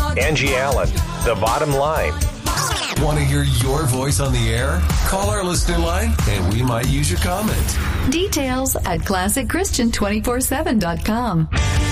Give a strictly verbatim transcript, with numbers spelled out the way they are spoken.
Angie Allen, The Bottom Line. Want to hear your voice on the air? Call our listener line and we might use your comment. Details at classic christian two four seven dot com.